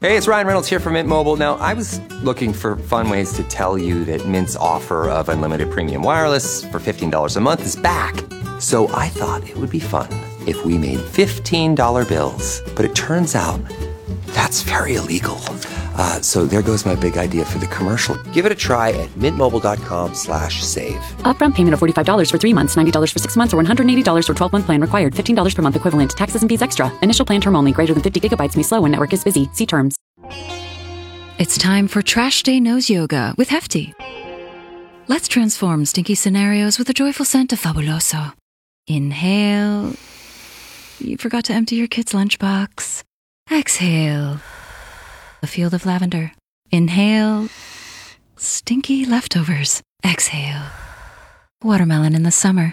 Hey, it's Ryan Reynolds here from Mint Mobile. Now, I was looking for fun ways to tell you that Mint's offer of unlimited premium wireless for $15 a month is back. So I thought it would be fun if we made $15 bills. But it turns out that's very illegal. So there goes my big idea for the commercial. Give it a try at mintmobile.com/save. Upfront payment of $45 for 3 months, $90 for 6 months, or $180 for 12-month plan required. $15 per month equivalent. Taxes and fees extra. Initial plan term only. Greater than 50 gigabytes may slow when network is busy. See terms. It's time for Trash Day Nose Yoga with Hefty. Let's transform stinky scenarios with a joyful scent of Fabuloso. Inhale. You forgot to empty your kid's lunchbox. Exhale. A field of lavender. Inhale. Stinky leftovers. Exhale. Watermelon in the summer.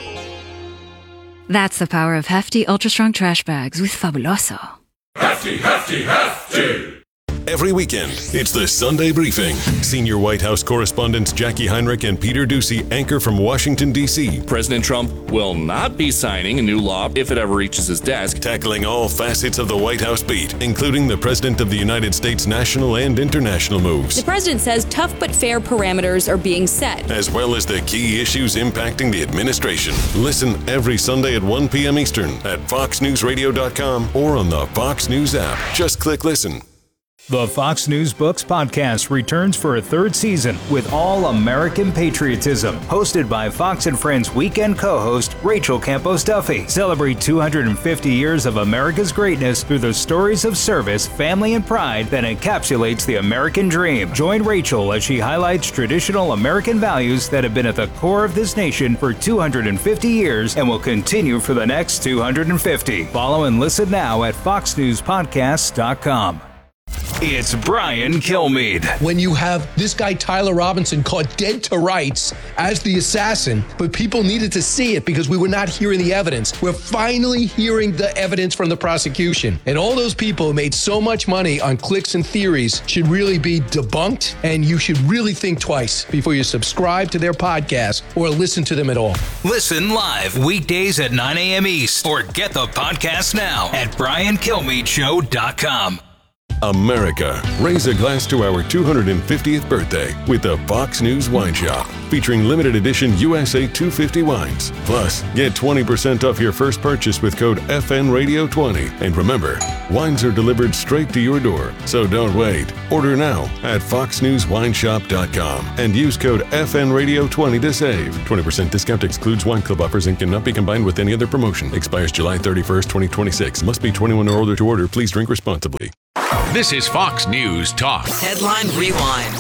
That's the power of Hefty Ultra Strong Trash Bags with Fabuloso. Hefty, hefty, hefty! Every weekend, it's the Sunday Briefing. Senior White House correspondents Jackie Heinrich and Peter Doocy anchor from Washington, D.C. President Trump will not be signing a new law if it ever reaches his desk. Tackling all facets of the White House beat, including the President of the United States' national and international moves. The president says tough but fair parameters are being set, as well as the key issues impacting the administration. Listen every Sunday at 1 p.m. Eastern at foxnewsradio.com or on the Fox News app. Just click listen. The Fox News Books podcast returns for a third season with all American patriotism. Hosted by Fox and Friends weekend co-host Rachel Campos Duffy. Celebrate 250 years of America's greatness through the stories of service, family, and pride that encapsulates the American dream. Join Rachel as she highlights traditional American values that have been at the core of this nation for 250 years and will continue for the next 250. Follow and listen now at foxnewspodcasts.com. It's Brian Kilmeade. When you have this guy, Tyler Robinson, caught dead to rights as the assassin, but people needed to see it because we were not hearing the evidence. We're finally hearing the evidence from the prosecution. And all those people who made so much money on clicks and theories should really be debunked. And you should really think twice before you subscribe to their podcast or listen to them at all. Listen live weekdays at 9 a.m. East or get the podcast now at briankilmeadshow.com. America, raise a glass to our 250th birthday with the Fox News Wine Shop, featuring limited edition USA 250 wines. Plus, get 20% off your first purchase with code FNRadio20. And remember, wines are delivered straight to your door, so don't wait. Order now at foxnewswineshop.com and use code FNRadio20 to save. 20% discount excludes wine club offers and cannot be combined with any other promotion. Expires July 31st, 2026. Must be 21 or older to order. Please drink responsibly. This is Fox News Talk. Headline Rewind.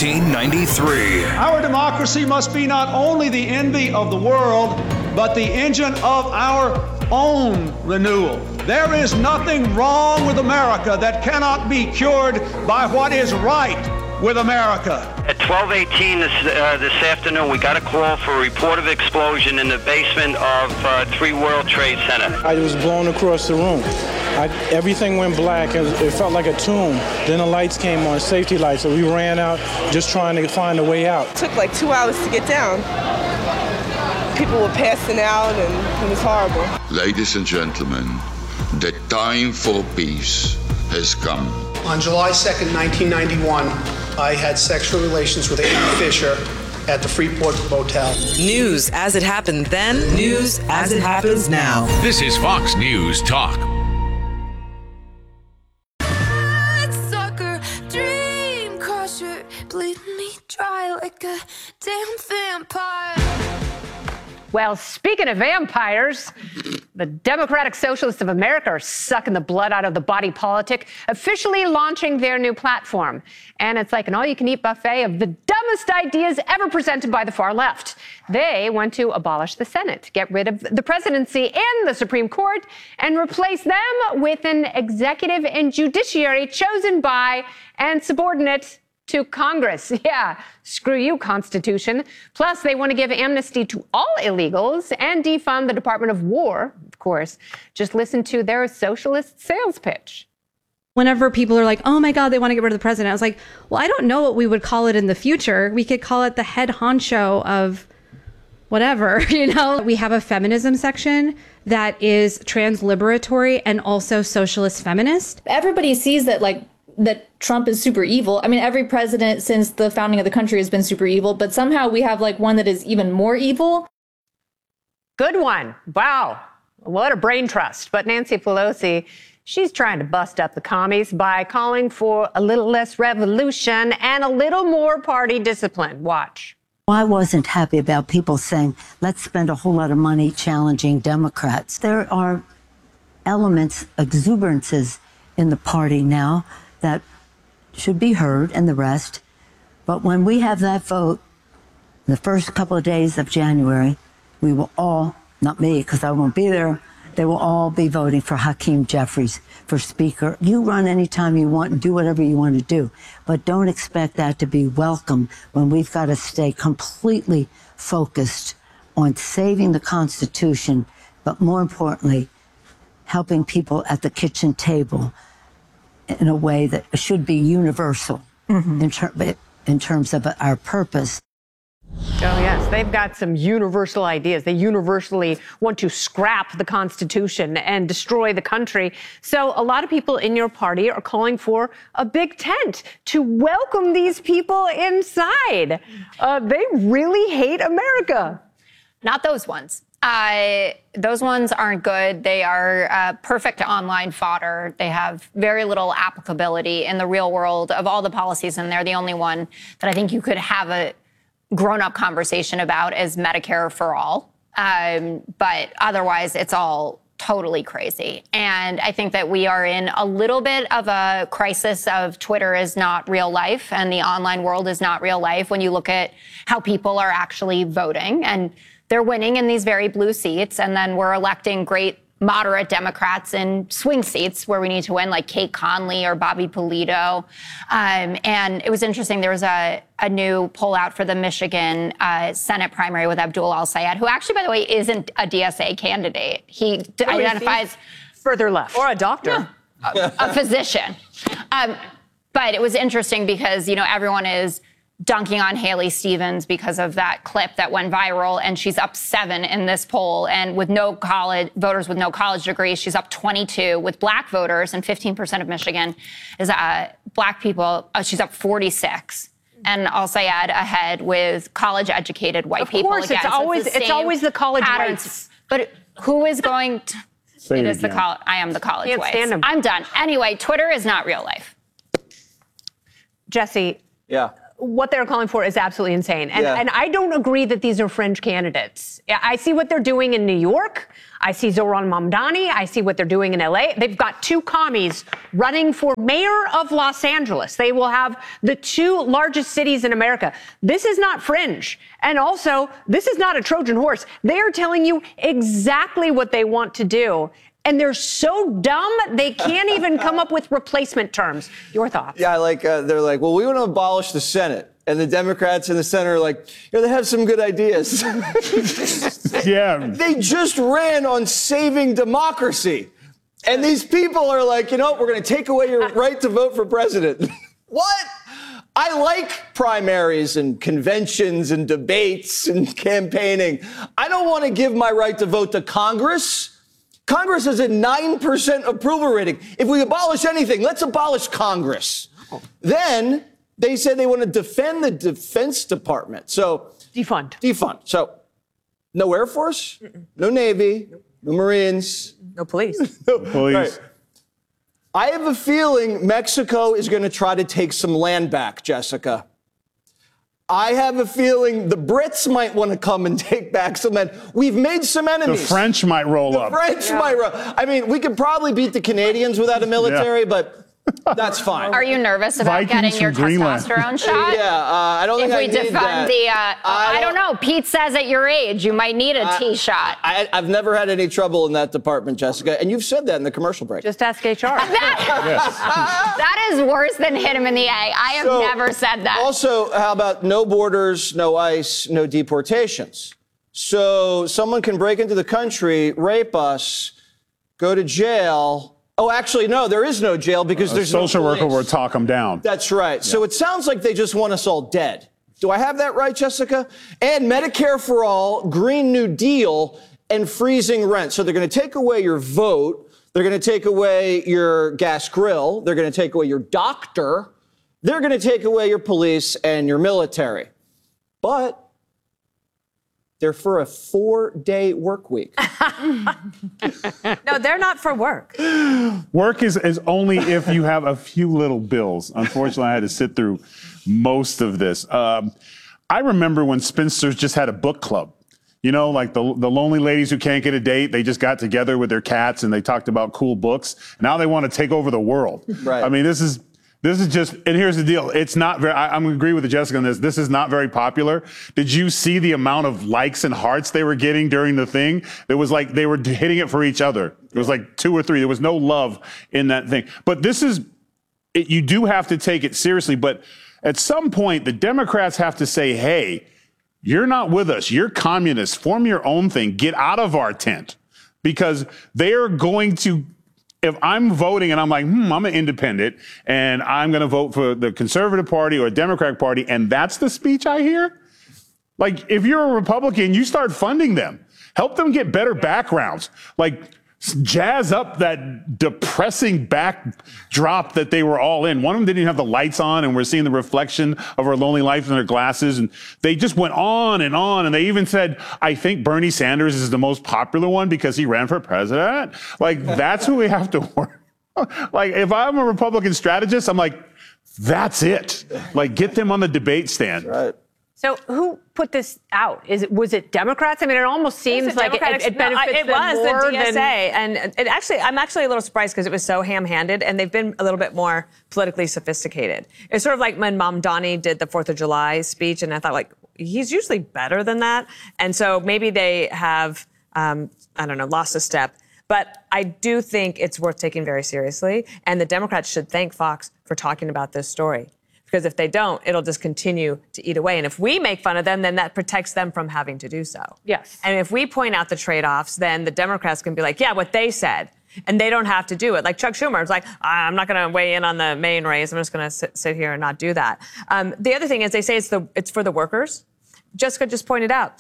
1993. Our democracy must be not only the envy of the world, but the engine of our own renewal. There is nothing wrong with America that cannot be cured by what is right with America. At 12:18 this afternoon, we got a call for a report of explosion in the basement of 3 World Trade Center. I was blown across the room. Everything went black. It felt like a tomb. Then the lights came on, safety lights, so we ran out just trying to find a way out. It took like 2 hours to get down. People were passing out and it was horrible. Ladies and gentlemen, the time for peace has come. On July 2nd, 1991, I had sexual relations with Amy Fisher at the Freeport Motel. News as it happened then, news as it happens now. This is Fox News Talk. Sucker, dream crusher, bleeding me dry like a damn vampire. Well, speaking of vampires, the Democratic Socialists of America are sucking the blood out of the body politic, officially launching their new platform. And it's like an all-you-can-eat buffet of the dumbest ideas ever presented by the far left. They want to abolish the Senate, get rid of the presidency and the Supreme Court, and replace them with an executive and judiciary chosen by and subordinate to Congress. Yeah, screw you, Constitution. Plus, they want to give amnesty to all illegals and defund the Department of War, of course. Just listen to their socialist sales pitch. Whenever people are like, oh my God, they want to get rid of the president, I was like, well, I don't know what we would call it in the future. We could call it the head honcho of whatever, you know? We have a feminism section that is trans liberatory and also socialist feminist. Everybody sees that, like, that Trump is super evil. I mean, every president since the founding of the country has been super evil, but somehow we have like one that is even more evil. Good one. Wow. What a brain trust. But Nancy Pelosi, she's trying to bust up the commies by calling for a little less revolution and a little more party discipline. Watch. I wasn't happy about people saying, let's spend a whole lot of money challenging Democrats. There are elements, exuberances in the party now that should be heard and the rest. But when we have that vote, the first couple of days of January, we will all, not me because I won't be there, they will all be voting for Hakeem Jeffries for Speaker. You run anytime you want and do whatever you want to do, but don't expect that to be welcome when we've got to stay completely focused on saving the Constitution, but more importantly, helping people at the kitchen table in a way that should be universal in terms of our purpose. Oh, yes. They've got some universal ideas. They universally want to scrap the Constitution and destroy the country. So a lot of people in your party are calling for a big tent to welcome these people inside. They really hate America. Not those ones. Those ones aren't good. They are perfect online fodder. They have very little applicability in the real world of all the policies, and they're the only one that I think you could have a grown-up conversation about is Medicare for all. But otherwise, it's all totally crazy. And I think that we are in a little bit of a crisis of Twitter is not real life and the online world is not real life when you look at how people are actually voting. And they're winning in these very blue seats. And then we're electing great moderate Democrats in swing seats where we need to win, like Kate Conley or Bobby Polito. And it was interesting. There was a new poll out for the Michigan Senate primary with Abdul Al-Sayed, who actually, by the way, isn't a DSA candidate. He identifies further left. Or a doctor. No, a physician. But it was interesting because, you know, everyone is dunking on Haley Stevens because of that clip that went viral, and she's up 7 in this poll. And with no college voters with no college degrees, she's up 22. With black voters, and 15% of Michigan is black people, she's up 46. And Al-Sayed ahead with college-educated white people. Of course, again. it's always the college patterns. whites. But who is going to? Say it it is the again. college. I am the college Can't whites. stand 'em. I'm done. Anyway, Twitter is not real life. Jesse. Yeah. What they're calling for is absolutely insane. And I don't agree that these are fringe candidates. I see what they're doing in New York. I see Zohran Mamdani. I see what they're doing in LA. They've got 2 commies running for mayor of Los Angeles. They will have the 2 largest cities in America. This is not fringe. And also, this is not a Trojan horse. They are telling you exactly what they want to do. And they're so dumb, they can't even come up with replacement terms. Your thoughts? Yeah, they're like, well, we want to abolish the Senate. And the Democrats in the Senate are like, they have some good ideas. Yeah. They just ran on saving democracy. And these people are like, you know what, we're going to take away your right to vote for president. What? I like primaries and conventions and debates and campaigning. I don't want to give my right to vote to Congress. Congress has a 9% approval rating. If we abolish anything, let's abolish Congress. Then they said they want to defend the Defense Department. So defund. So no Air Force, no Navy, no Marines, no police. No police. Right. I have a feeling Mexico is going to try to take some land back, Jessica. I have a feeling the Brits might want to come and take back some land. We've made some enemies. The French might roll up. The French might roll. I mean, we could probably beat the Canadians without a military, but that's fine. Are you nervous about getting your testosterone shot? Yeah, I don't think I need that. If we defund I don't know. Pete says at your age, you might need a T shot. I've never had any trouble in that department, Jessica, and you've said that in the commercial break. Just ask HR. That is worse than hit him in the egg. I have never said that. Also, how about no borders, no ICE, no deportations? So someone can break into the country, rape us, go to jail. Oh, actually, no, there is no jail because there's no social worker police. will talk them down. That's right. Yeah. So it sounds like they just want us all dead. Do I have that right, Jessica? And Medicare for all, Green New Deal, and freezing rent. So they're going to take away your vote. They're going to take away your gas grill. They're going to take away your doctor. They're going to take away your police and your military. But they're for a 4-day work week. No, they're not for work. Work is only if you have a few little bills. Unfortunately, I had to sit through most of this. I remember when spinsters just had a book club. You know, like the lonely ladies who can't get a date, they just got together with their cats and they talked about cool books. Now they want to take over the world. Right. I mean, this is just, and here's the deal. It's not very, I'm going to agree with Jessica on this. This is not very popular. Did you see the amount of likes and hearts they were getting during the thing? It was like they were hitting it for each other. It was like 2 or 3. There was no love in that thing. But you do have to take it seriously. But at some point, the Democrats have to say, hey, you're not with us. You're communists. Form your own thing. Get out of our tent. Because they're going to, if I'm voting and I'm like, I'm an independent and I'm going to vote for the Conservative Party or Democratic Party, and that's the speech I hear? Like, if you're a Republican, you start funding them. Help them get better backgrounds. Like, jazz up that depressing backdrop that they were all in. One of them didn't even have the lights on, and we're seeing the reflection of our lonely lives in their glasses. And they just went on. And they even said, I think Bernie Sanders is the most popular one because he ran for president. Like, that's who we have to work. Like, if I'm a Republican strategist, I'm like, that's it. Like, get them on the debate stand. Right. So who put this out? Was it Democrats? I mean, it almost seems like it benefits them more the DSA. And I'm actually a little surprised because it was so ham-handed, and they've been a little bit more politically sophisticated. It's sort of like when Mamdani did the 4th of July speech, and I thought, like, he's usually better than that. And so maybe they have, lost a step. But I do think it's worth taking very seriously, and the Democrats should thank Fox for talking about this story. Because if they don't, it'll just continue to eat away. And if we make fun of them, then that protects them from having to do so. Yes. And if we point out the trade-offs, then the Democrats can be like, yeah, what they said. And they don't have to do it. Like Chuck Schumer is like, I'm not going to weigh in on the Maine race. I'm just going to sit here and not do that. The other thing is they say it's for the workers. Jessica just pointed out,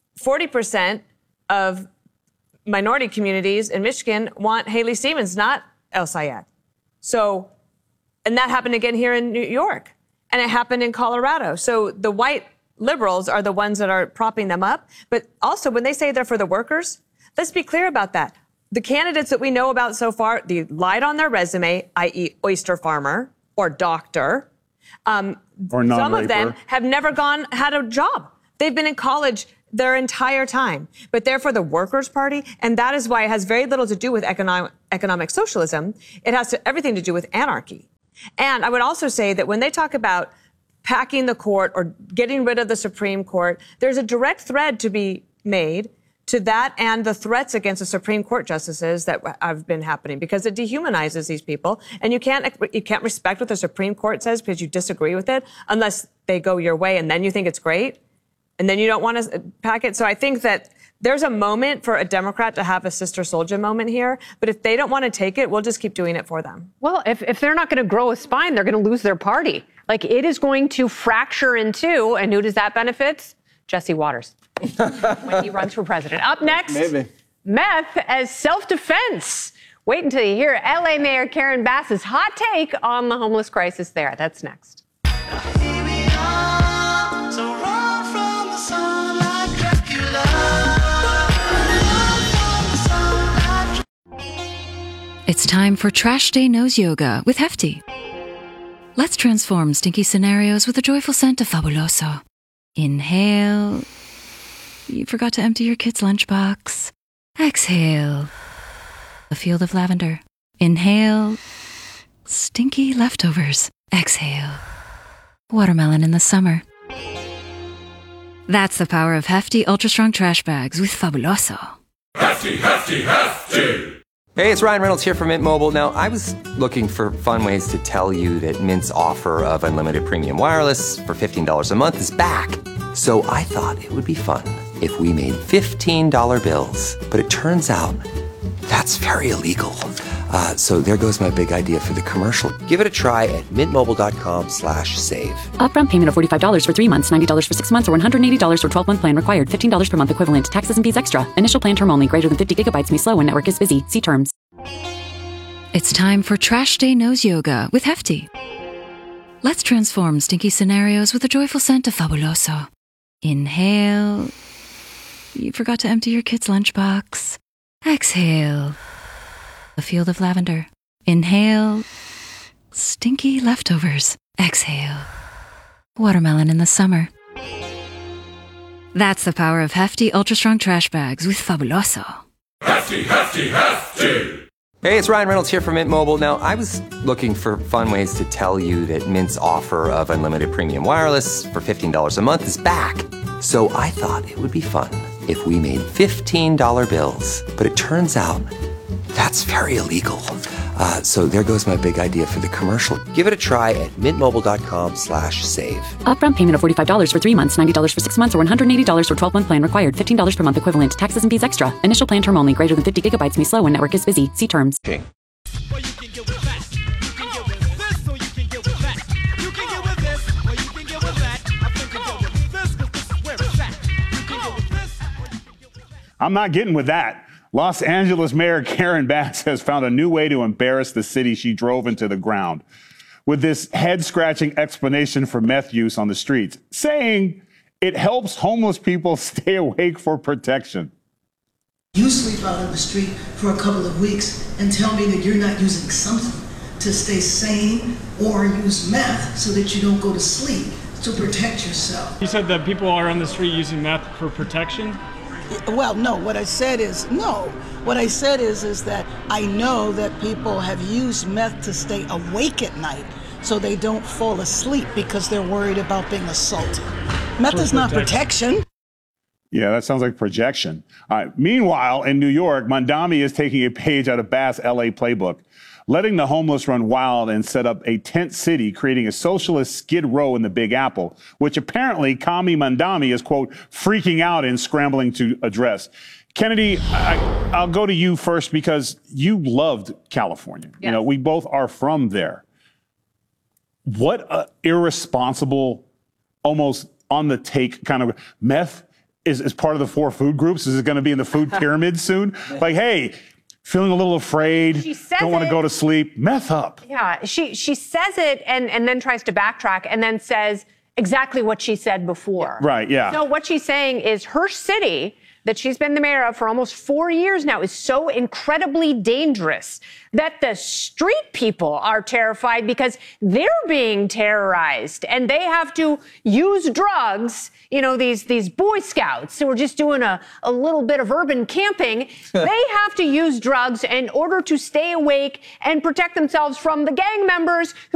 40% of minority communities in Michigan want Haley Stevens, not El Sayed. So, and that happened again here in New York. And it happened in Colorado. So the white liberals are the ones that are propping them up. But also, when they say they're for the workers, let's be clear about that. The candidates that we know about so far, they lied on their resume, i.e. oyster farmer or doctor. Or non-raper. Some of them have never had a job. They've been in college their entire time. But they're for the Workers' Party, and that is why it has very little to do with economic socialism. It has everything to do with anarchy. And I would also say that when they talk about packing the court or getting rid of the Supreme Court, there's a direct thread to be made to that and the threats against the Supreme Court justices that have been happening, because it dehumanizes these people. And you can't respect what the Supreme Court says because you disagree with it unless they go your way and then you think it's great and then you don't want to pack it. So I think that there's a moment for a Democrat to have a Sister Souljah moment here. But if they don't want to take it, we'll just keep doing it for them. Well, if they're not going to grow a spine, they're going to lose their party. Like, it is going to fracture in two. And who does that benefit? Jesse Waters. When he runs for president. Up next, Maybe. Meth as self-defense. Wait until you hear LA Mayor Karen Bass's hot take on the homeless crisis there. That's next. It's time for Trash Day Nose Yoga with Hefty. Let's transform stinky scenarios with the joyful scent of Fabuloso. Inhale. You forgot to empty your kid's lunchbox. Exhale. A field of lavender. Inhale. Stinky leftovers. Exhale. Watermelon in the summer. That's the power of Hefty Ultra Strong Trash Bags with Fabuloso. Hefty, hefty, hefty. Hey, it's Ryan Reynolds here from Mint Mobile. Now, I was looking for fun ways to tell you that Mint's offer of unlimited premium wireless for $15 a month is back. So I thought it would be fun if we made $15 bills. But it turns out that's very illegal. So there goes my big idea for the commercial. Give it a try at mintmobile.com/save. Upfront payment of $45 for 3 months, $90 for 6 months, or $180 for 12-month plan required. $15 per month equivalent. Taxes and fees extra. Initial plan term only. Greater than 50 gigabytes may slow when network is busy. See terms. It's time for Trash Day Nose Yoga with Hefty. Let's transform stinky scenarios with a joyful scent of Fabuloso. Inhale. You forgot to empty your kid's lunchbox. Exhale. A field of lavender. Inhale. Stinky leftovers. Exhale. Watermelon in the summer. That's the power of Hefty Ultra Strong Trash Bags with Fabuloso. Hefty, hefty, hefty. Hey, it's Ryan Reynolds here from Mint Mobile. Now, I was looking for fun ways to tell you that Mint's offer of unlimited premium wireless for $15 a month is back. So I thought it would be fun if we made $15 bills. But it turns out that's very illegal. So there goes my big idea for the commercial. Give it a try at mintmobile.com/save. Upfront payment of $45 for 3 months, $90 for 6 months, or $180 for 12-month plan required. $15 per month equivalent. Taxes and fees extra. Initial plan term only. Greater than 50 gigabytes may slow when network is busy. See terms. Okay. I'm not getting with that. Los Angeles Mayor Karen Bass has found a new way to embarrass the city she drove into the ground with this head-scratching explanation for meth use on the streets, saying it helps homeless people stay awake for protection. You sleep out on the street for a couple of weeks and tell me that you're not using something to stay sane or use meth so that you don't go to sleep to protect yourself. You said that people are on the street using meth for protection? Well, no, what I said is no. What I said is that I know that people have used meth to stay awake at night so they don't fall asleep because they're worried about being assaulted. Meth is not protection. Yeah, that sounds like projection. Meanwhile, in New York, Mondami is taking a page out of Bass' LA playbook, letting the homeless run wild and set up a tent city, creating a socialist Skid Row in the Big Apple, which apparently Kami Mondami is, quote, freaking out and scrambling to address. Kennedy, I'll go to you first because you loved California. Yes. You know, we both are from there. What irresponsible, almost on the take kind of meth is part of the 4 food groups? Is it going to be in the food pyramid soon? Like, hey, feeling a little afraid, don't want to go to sleep, meth up. Yeah, she says it and then tries to backtrack and then says exactly what she said before. Right, yeah. So what she's saying is her city that she's been the mayor of for almost 4 years now is so incredibly dangerous that the street people are terrified because they're being terrorized and they have to use drugs. You know, these Boy Scouts who are just doing a little bit of urban camping, they have to use drugs in order to stay awake and protect themselves from the gang members who